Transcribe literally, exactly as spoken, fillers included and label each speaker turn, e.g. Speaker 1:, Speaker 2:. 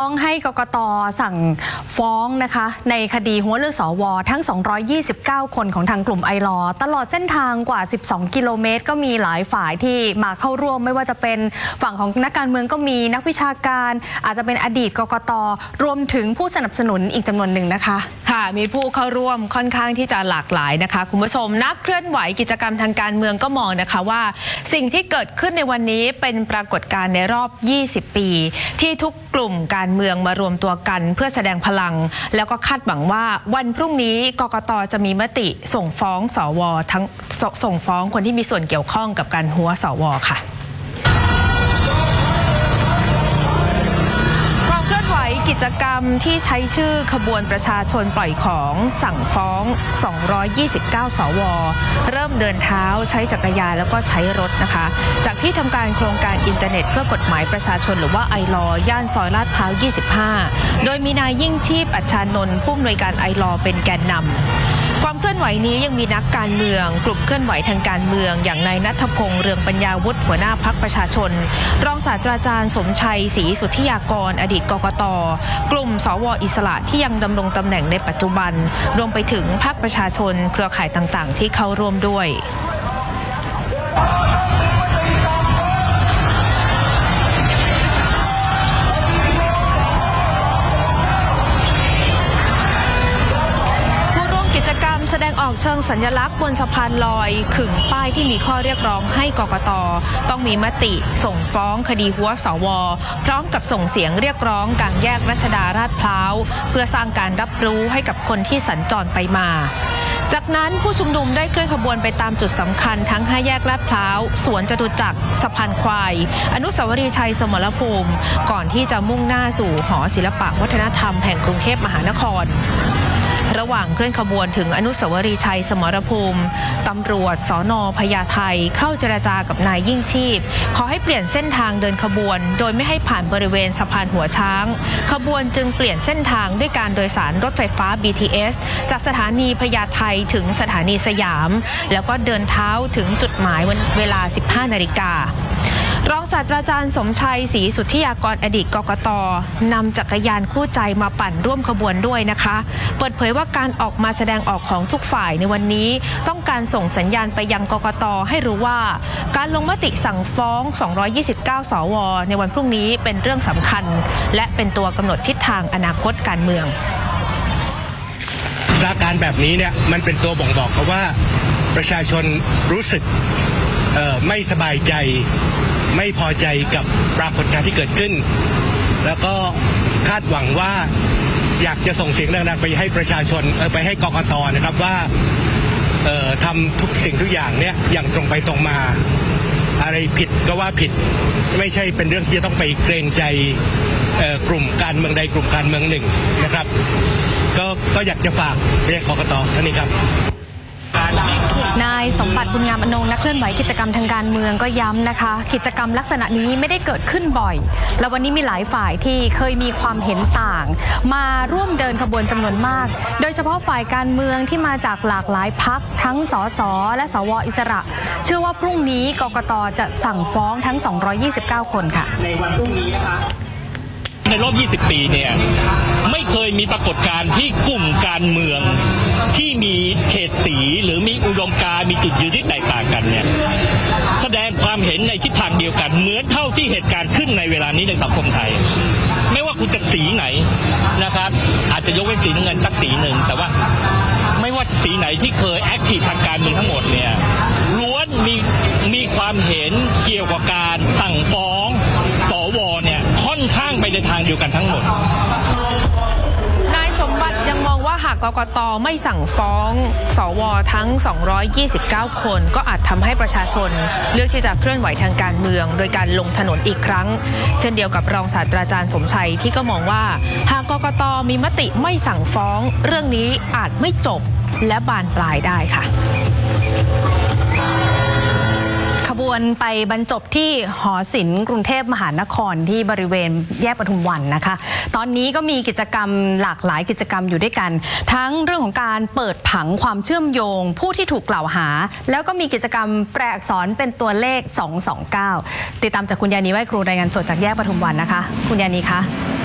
Speaker 1: ให้กกต.สั่งฟ้องนะคะในคดีหัวเรือสวทั้งสองร้อยยี่สิบเก้าคนของทางกลุ่มไอลอตลอดเส้นทางกว่าสิบสองกิโลเมตรก็มีหลายฝ่ายที่มาเข้าร่วมไม่ว่าจะเป็นฝั่งของนักการเมืองก็มีนักวิชาการอาจจะเป็นอดีตกกต.รวมถึงผู้สนับสนุนอีกจำนวนหนึ่งนะคะ
Speaker 2: ค่ะมีผู้เข้าร่วมค่อนข้างที่จะหลากหลายนะคะคุณผู้ชมนักเคลื่อนไหวกิจกรรมทางการเมืองก็มองนะคะว่าสิ่งที่เกิดขึ้นในวันนี้เป็นปรากฏการณ์ในรอบยี่สิบปีที่ทุกกลุ่มการเมืองมารวมตัวกันเพื่อแสดงพลังแล้วก็คาดหวังว่าวันพรุ่งนี้กกต.จะมีมติส่งฟ้องสวทั้งส่งฟ้องคนที่มีส่วนเกี่ยวข้องกับการหัวสวค่ะกิจกรรมที่ใช้ชื่อขบวนประชาชนปล่อยของสั่งฟ้องสองร้อยยี่สิบเก้าสวเริ่มเดินเท้าใช้จักรยานแล้วก็ใช้รถนะคะจากที่ทำการโครงการอินเทอร์เน็ตเพื่อกฎหมายประชาชนหรือว่าไอลอย่านซอยลาดพร้าวยี่สิบห้าโดยมีนายยิ่งชีพอัชชานนท์ผู้อำนวยการไอลอเป็นแกนนำความเคลื่อนไหวนี้ยังมีนักการเมืองกลุ่มเคลื่อนไหวทางการเมืองอย่างนายณัฐพงษ์เรืองปัญญาวุฒิหัวหน้าพรรคประชาชนรองศาสตราจารย์สมชัยศรีสุทธิยากรอดีตกกต.กลุ่มสวอิสระที่ยังดำรงตำแหน่งในปัจจุบันรวมไปถึงพรรคประชาชนเครือข่ายต่างๆที่เข้าร่วมด้วยแสดงออกเชิงสัญลักษณ์บนสะพานลอยขึงป้ายที่มีข้อเรียกร้องให้กกต.ต้องมีมติส่งฟ้องคดีหัวสวพร้อมกับส่งเสียงเรียกร้องกลางแยกรัชดาลาดพร้าวเพื่อสร้างการรับรู้ให้กับคนที่สัญจรไปมาจากนั้นผู้ชุมนุมได้เคลื่อนขบวนไปตามจุดสำคัญทั้งห้าแยกลาดพร้าวสวนจตุจักรสะพานควายอนุสาวรีย์ชัยสมรภูมิก่อนที่จะมุ่งหน้าสู่หอศิลปวัฒนธรรมแห่งกรุงเทพมหานครระหว่างเคลื่อนขบวนถึงอนุสาวรีย์ชัยสมรภูมิตำรวจสน.พญาไทเข้าเจรจากับนายยิ่งชีพขอให้เปลี่ยนเส้นทางเดินขบวนโดยไม่ให้ผ่านบริเวณสะพานหัวช้างขบวนจึงเปลี่ยนเส้นทางด้วยการโดยสารรถไฟฟ้า บี ที เอส จากสถานีพญาไทถึงสถานีสยามแล้วก็เดินเท้าถึงจุดหมายเวลา สิบห้านาฬิการองศาสตราจารย์สมชัยศรีสุทธิยากรอดีตกกต.นำจักรยานคู่ใจมาปั่นร่วมขบวนด้วยนะคะเปิดเผยว่าการออกมาแสดงออกของทุกฝ่ายในวันนี้ต้องการส่งสัญญาณไปยังกกต.ให้รู้ว่าการลงมติสั่งฟ้องสองร้อยยี่สิบเก้าสวในวันพรุ่งนี้เป็นเรื่องสำคัญและเป็นตัวกำหนดทิศทางอนาคตการเมือง
Speaker 3: สถานการณ์แบบนี้เนี่ยมันเป็นตัวบ่งบอกเขาว่าประชาชนรู้สึกไม่สบายใจไม่พอใจกับปรากฏการณ์ที่เกิดขึ้นแล้วก็คาดหวังว่าอยากจะส่งเสียงดังๆไปให้ประชาชนไปให้กกต.นะครับว่าทำทุกสิ่งทุกอย่างเนี่ยอย่างตรงไปตรงมาอะไรผิดก็ว่าผิดไม่ใช่เป็นเรื่องที่จะต้องไปเกรงใจกลุ่มการเมืองใดกลุ่มการเมืองหนึ่งนะครับก็ก็อยากจะฝากไปยังกกต.ท่านนี้ครับ
Speaker 1: นายสมบัติบุญงามอนงค์นักเคลื่อนไหวกิจกรรมทางการเมืองก็ย้ำนะคะกิจกรรมลักษณะนี้ไม่ได้เกิดขึ้นบ่อยและวันนี้มีหลายฝ่ายที่เคยมีความเห็นต่างมาร่วมเดินขบวนจำนวนมากโดยเฉพาะฝ่ายการเมืองที่มาจากหลากหลายพรรคทั้งสสและสวอิสระเชื่อว่าพรุ่งนี้กกต.จะสั่งฟ้องทั้งสองร้อยยี่สิบเก้าคนค่ะในวันพรุ่งนี้นะคะ
Speaker 4: ในรอบยี่สิบปีเนี่ยไม่เคยมีปรากฏการณ์ที่กลุ่มการเมืองที่มีเฉดสีหรือมีอุดมการณ์มีจุดยืนที่แตกต่างกันเนี่ยแสดงความเห็นในทิศทางเดียวกันเหมือนเท่าที่เหตุการณ์ขึ้นในเวลานี้ในสังคมไทยไม่ว่าคุณจะสีไหนนะครับอาจจะยกเว้นสีน้ำเงินสักสีหนึ่งแต่ว่าไม่ว่าสีไหนที่เคยแอคทีฟทางการเมืองทั้งหมดเนี่ยล้วนมีมีความเห็นเกี่ยวกับการสั่งฟ้องสวเนี่ยค่อนข้างไปในทางเดียวกันทั้งหมด
Speaker 2: นายสมบัติยังมองว่าหากกกต.ไม่สั่งฟ้องสวทั้งสองร้อยยี่สิบเก้าคนก็อาจทำให้ประชาชนเลือกที่จะเคลื่อนไหวทางการเมืองโดยการลงถนนอีกครั้งเช่นเดียวกับรองศาสตราจารย์สมชัยที่ก็มองว่าหากกกต.มีมติไม่สั่งฟ้องเรื่องนี้อาจไม่จบและบานปลายได้ค่ะ
Speaker 1: ขบวนไปบรรจบที่หอศิลป์กรุงเทพมหานครที่บริเวณแยกปทุมวันนะคะตอนนี้ก็มีกิจกรรมหลากหลายกิจกรรมอยู่ด้วยกันทั้งเรื่องของการเปิดผังความเชื่อมโยงผู้ที่ถูกกล่าวหาแล้วก็มีกิจกรรมแปลอักษรเป็นตัวเลขสองสองเก้าติดตามจากคุณยานีไหว้ครูรายงานสดจากแยกปทุมวันนะคะคุณยานีคะ